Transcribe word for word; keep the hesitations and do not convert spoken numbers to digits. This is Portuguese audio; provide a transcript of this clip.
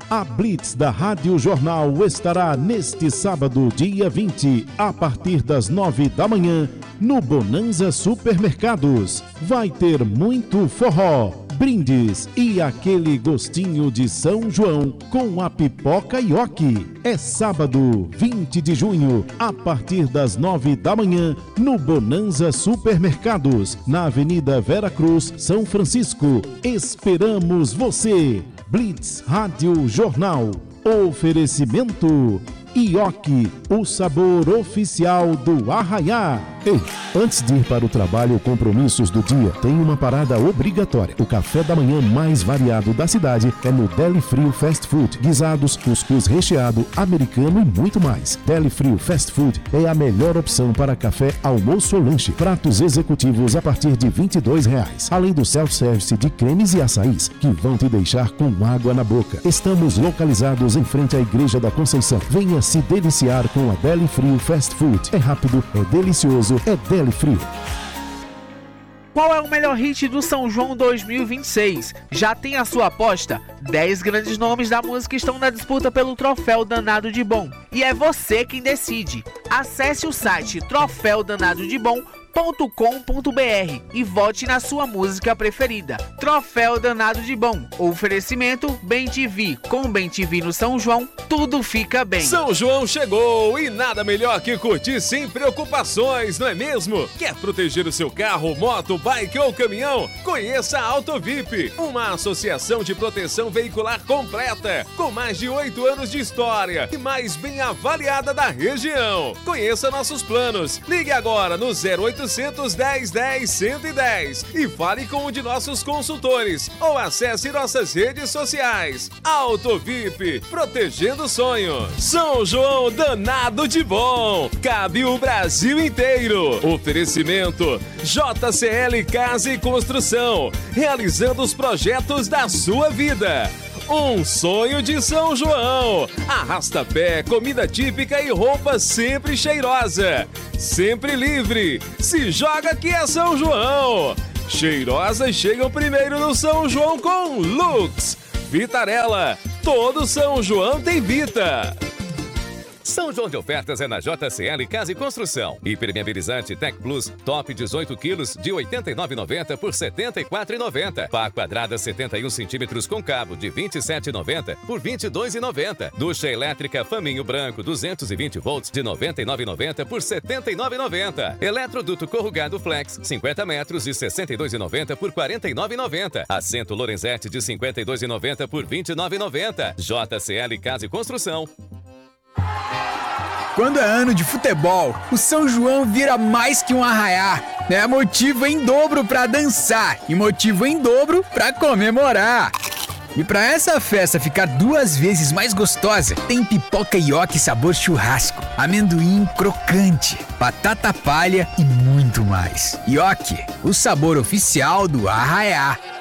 A Blitz da Rádio Jornal estará neste sábado, dia vinte, a partir das nove da manhã, no Bonanza Supermercados. Vai ter muito forró, brindes e aquele gostinho de São João com a pipoca Ioki. É sábado, vinte de junho, a partir das nove da manhã, no Bonanza Supermercados, na Avenida Vera Cruz, São Francisco. Esperamos você! Blitz Rádio Jornal. Oferecimento Ioki, o sabor oficial do Arraiá. Ei, antes de ir para o trabalho ou compromissos do dia, tem uma parada obrigatória. O café da manhã mais variado da cidade é no Deli Frio Fast Food. Guisados, cuscuz recheado, americano e muito mais. Deli Frio Fast Food é a melhor opção para café, almoço ou lanche. Pratos executivos a partir de vinte e dois reais. Além do self-service de cremes e açaís, que vão te deixar com água na boca. Estamos localizados em frente à Igreja da Conceição. Venha se deliciar com a Deli Frio Fast Food. É rápido, é delicioso, é Deli Frio. Qual é o melhor hit do São João dois mil e vinte e seis? Já tem a sua aposta? dez grandes nomes da música estão na disputa pelo Troféu Danado de Bom. E é você quem decide. Acesse o site troféu danado de bom ponto com ponto br e vote na sua música preferida. Troféu Danado de Bom. Oferecimento Bem T V. Com Bem T V no São João, tudo fica bem. São João chegou e nada melhor que curtir sem preocupações, não é mesmo? Quer proteger o seu carro, moto, bike ou caminhão? Conheça a AutoVip, uma associação de proteção veicular completa, com mais de oito anos de história e mais bem avaliada da região. Conheça nossos planos. Ligue agora no zero oitocentos, dez, dez, cento e dez e fale com um de nossos consultores ou acesse nossas redes sociais. AutoVip, protegendo sonhos. São João danado de bom. Cabe o Brasil inteiro. Oferecimento J C L Casa e Construção, realizando os projetos da sua vida. Um sonho de São João. Arrasta-pé, comida típica e roupa sempre cheirosa. Sempre livre. Se joga que é São João. Cheirosas chegam primeiro no São João com Lux. Vitarella. Todo São João tem Vita. São João de ofertas é na J C L Casa e Construção. Impermeabilizante Tec Plus Top dezoito quilos de oitenta e nove reais e noventa centavos por setenta e quatro reais e noventa centavos. Pá quadrada setenta e um centímetros com cabo de vinte e sete reais e noventa centavos por vinte e dois reais e noventa centavos. Ducha elétrica Faminho Branco duzentos e vinte volts de noventa e nove reais e noventa centavos por setenta e nove reais e noventa centavos. Eletroduto corrugado Flex cinquenta metros de sessenta e dois reais e noventa centavos por quarenta e nove reais e noventa centavos. Assento Lorenzetti de cinquenta e dois reais e noventa centavos por vinte e nove reais e noventa centavos. J C L Casa e Construção. Quando é ano de futebol, o São João vira mais que um arraiá. É motivo em dobro pra dançar e motivo em dobro pra comemorar. E pra essa festa ficar duas vezes mais gostosa, tem pipoca Ioki sabor churrasco, amendoim crocante, batata palha e muito mais. Ioki, o sabor oficial do arraiá.